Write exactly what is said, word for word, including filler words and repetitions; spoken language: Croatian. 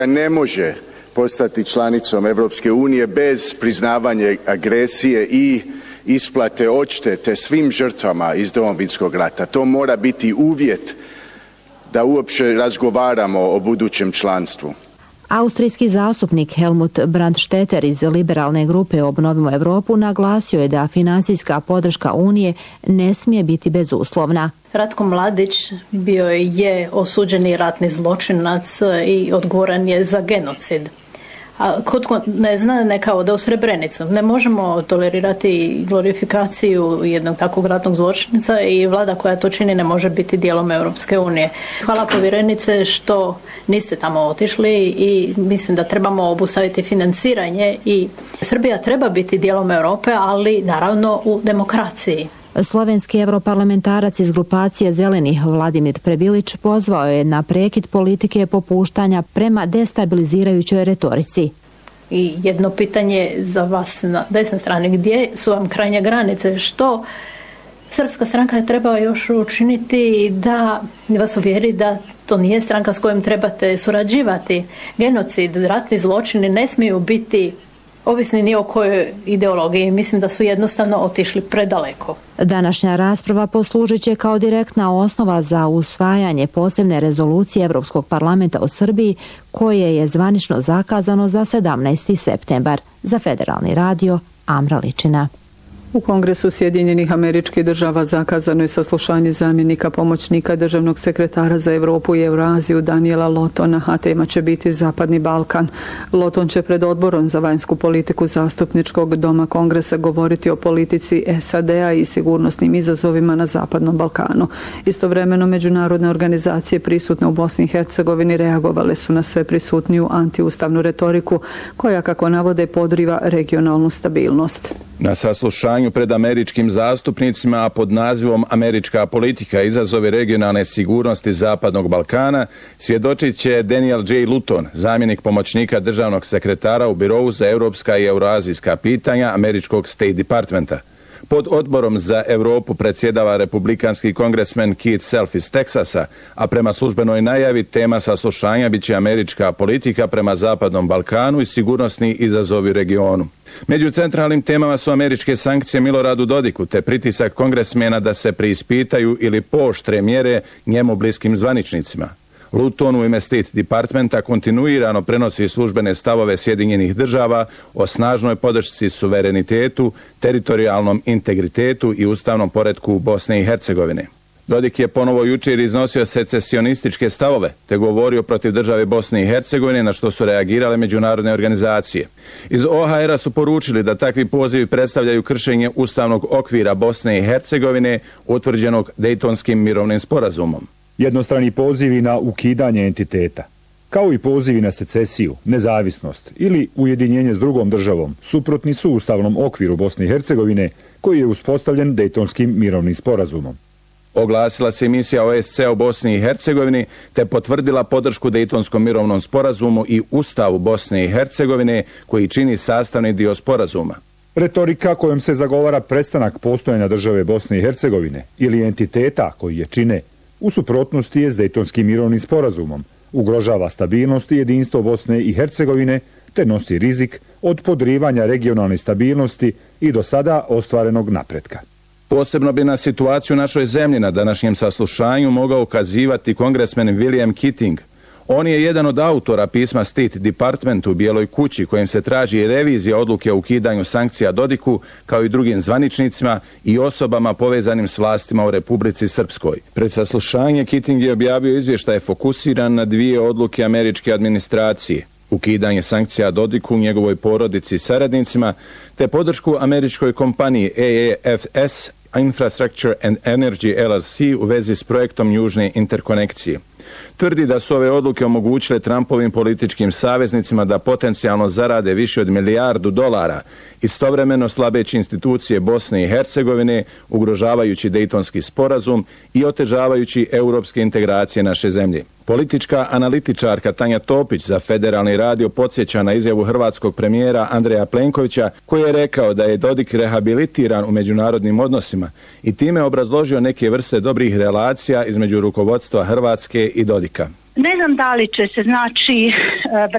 Ne može postati članicom Europske unije bez priznavanja agresije i isplate odštete svim žrtvama iz Domovinskog rata. To mora biti uvjet da uopće razgovaramo o budućem članstvu. Austrijski zastupnik Helmut Brandstetter iz liberalne grupe Obnovimo Europu naglasio je da financijska podrška Unije ne smije biti bezuslovna. Ratko Mladić bio je osuđeni ratni zločinac i odgovoran je za genocid. A kod ne zna, neka ode u Srebrenicu. Ne možemo tolerirati glorifikaciju jednog takvog ratnog zločinca i vlada koja to čini ne može biti dijelom Europske unije. Hvala povjerenice što niste tamo otišli i mislim da trebamo obustaviti financiranje i Srbija treba biti dijelom Europe, ali naravno u demokraciji. Slovenski europarlamentarac iz grupacije Zelenih Vladimir Prebilić pozvao je na prekid politike popuštanja prema destabilizirajućoj retorici. I jedno pitanje za vas na desnoj strani, gdje su vam krajnje granice? Što Srpska stranka treba još učiniti da vas uvjeri da to nije stranka s kojom trebate surađivati? Genocid, ratni zločini ne smiju biti ovisni ni o kojoj ideologiji. Mislim da su jednostavno otišli predaleko. Današnja rasprava poslužit će kao direktna osnova za usvajanje posebne rezolucije Europskog parlamenta o Srbiji, koje je zvanično zakazano za sedamnaesti septembar. Za Federalni radio, Amra Ličina. U Kongresu Sjedinjenih Američkih Država zakazano je saslušanje zamjenika pomoćnika državnog sekretara za Europu i Euraziju Daniela Lotona, a tema će biti Zapadni Balkan. Loton će pred odborom za vanjsku politiku zastupničkog doma Kongresa govoriti o politici S A D-a i sigurnosnim izazovima na Zapadnom Balkanu. Istovremeno međunarodne organizacije prisutne u Bosni i Hercegovini reagovale su na sve prisutniju antiustavnu retoriku koja, kako navode, podriva regionalnu stabilnost. Na saslušanju pred američkim zastupnicima, a pod nazivom Američka politika izazove regionalne sigurnosti Zapadnog Balkana, svjedočit će Daniel J. Luton, zamjenik pomoćnika državnog sekretara u Birovu za europska i eurazijska pitanja američkog State Departmenta. Pod odborom za Europu predsjedava republikanski kongresmen Keith Self iz Teksasa, a prema službenoj najavi tema saslušanja bit će američka politika prema Zapadnom Balkanu i sigurnosni izazovi regionu. Među centralnim temama su američke sankcije Miloradu Dodiku te pritisak kongresmena da se preispitaju ili pooštre mjere njemu bliskim zvaničnicima. Luton u ime State Departmenta kontinuirano prenosi službene stavove Sjedinjenih Država o snažnoj podršci suverenitetu, teritorijalnom integritetu i ustavnom poretku Bosne i Hercegovine. Dodik je ponovo jučer iznosio secesionističke stavove te govorio protiv države Bosne i Hercegovine, na što su reagirale međunarodne organizacije. Iz O H R-a su poručili da takvi pozivi predstavljaju kršenje ustavnog okvira Bosne i Hercegovine utvrđenog Dejtonskim mirovnim sporazumom. Jednostrani pozivi na ukidanje entiteta, kao i pozivi na secesiju, nezavisnost ili ujedinjenje s drugom državom, suprotni su ustavnom okviru Bosne i Hercegovine koji je uspostavljen Dejtonskim mirovnim sporazumom. Oglasila se misija O S C e u Bosni i Hercegovini te potvrdila podršku Dejtonskom mirovnom sporazumu i Ustavu Bosne i Hercegovine koji čini sastavni dio sporazuma. Retorika kojom se zagovara prestanak postojanja države Bosne i Hercegovine ili entiteta koji je čine u suprotnosti je s Dejtonskim mirovnim sporazumom, ugrožava stabilnost i jedinstvo Bosne i Hercegovine te nosi rizik od podrivanja regionalne stabilnosti i do sada ostvarenog napretka. Posebno bi na situaciju u našoj zemlji na današnjem saslušanju mogao ukazivati kongresmen William Keating. On je jedan od autora pisma State Departmentu u Bijeloj kući kojim se traži revizija odluke o ukidanju sankcija Dodiku kao i drugim zvaničnicima i osobama povezanim s vlastima u Republici Srpskoj. Pred saslušanje Keating je objavio izvještaj fokusiran na dvije odluke američke administracije. Ukidanje sankcija Dodiku, njegovoj porodici i saradnicima, te podršku američkoj kompaniji A E F S Infrastructure and Energy L L C u vezi s projektom Južne interkonekcije. Tvrdi da su ove odluke omogućile Trumpovim političkim saveznicima da potencijalno zarade više od milijardu dolara, istovremeno slabeći institucije Bosne i Hercegovine, ugrožavajući Dejtonski sporazum i otežavajući europske integracije naše zemlje. Politička analitičarka Tanja Topić za Federalni radio podsjeća na izjavu hrvatskog premijera Andreja Plenkovića koji je rekao da je Dodik rehabilitiran u međunarodnim odnosima i time obrazložio neke vrste dobrih relacija između rukovodstva Hrvatske i Dodika. Ne znam da li će se znači